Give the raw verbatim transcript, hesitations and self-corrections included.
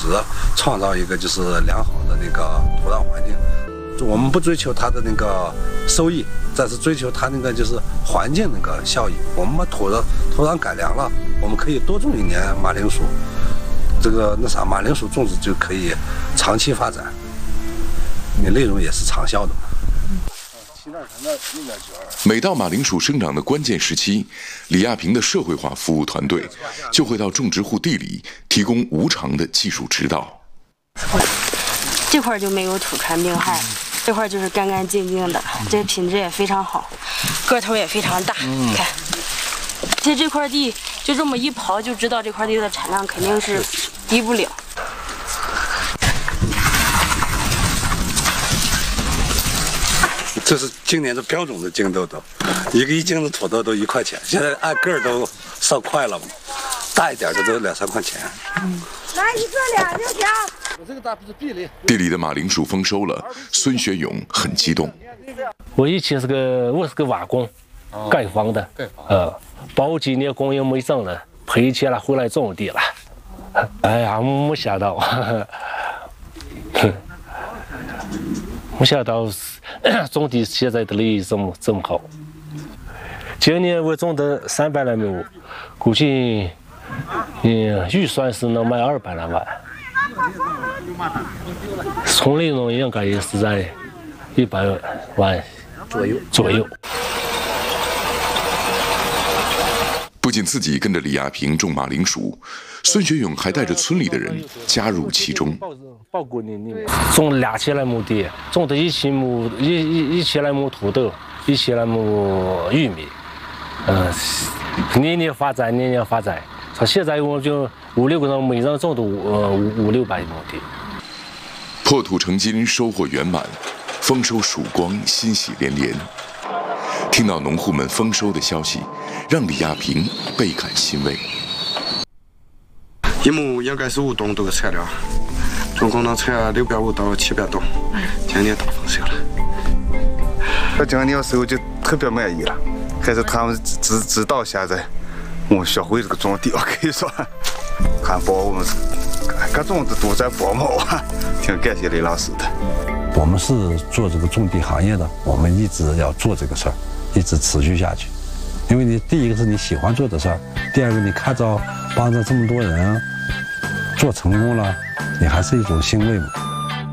植，创造一个就是良好的那个土壤环境。我们不追求它的那个收益，但是追求它那个就是环境那个效益。我们把土的土壤改良了，我们可以多种一年马铃薯。这个那啥，马铃薯种植就可以长期发展，你内容也是长效的嘛。 每到马铃薯生长的关键时期，李亚平的社会化服务团队就会到种植户地里提供无偿的技术指导。 这块就没有土传病害，这块就是干干净净的，这品质也非常好，个头也非常大。嗯、看，其实这块地就这么一刨就知道这块地的产量肯定是低不了。 这是今年的标准的金豆豆，一个一斤的土豆都一块钱，现在按个儿都上块了嘛，大一点的都两三块钱。嗯， 来一个两就行。 我这个大不是地里。 地里的马铃薯丰收了，孙学勇很激动。 我以前是个我是个瓦工，哦、盖房的，盖房呃，包几年工也没挣了，赔钱了，回来种地了。哎呀，没想到，没想到种地现在的利益这么这么好。今年我种的三百来亩，估计嗯预算是能卖二百来万。从利润应该也是在一百万左右左右。 不仅自己跟着李亚平种马铃薯，孙学勇还带着村里的人加入其中。 种两千来亩地，种的一千亩一一一千来亩土豆，一千来亩玉米，嗯、呃，年年发展，年年发展。到现在我就五六个人，每人种的五呃五五六百亩地。 破土成金，收获圆满，丰收曙光，欣喜连连。听到农户们丰收的消息，让李亚平倍感欣慰。 一亩应该是五吨多的产量，总共能产六百五到七百吨，今年大丰收了。 我今年收就特别满意了，还是他们指指导现在，我学会这个种地，我可以说，还帮我们各种的都在帮忙啊，挺感谢李老师的。 我们是做这个种地行业的，我们一直要做这个事儿，一直持续下去。因为你第一个是你喜欢做的事儿，第二个你看着帮着这么多人做成功了，你还是一种欣慰嘛。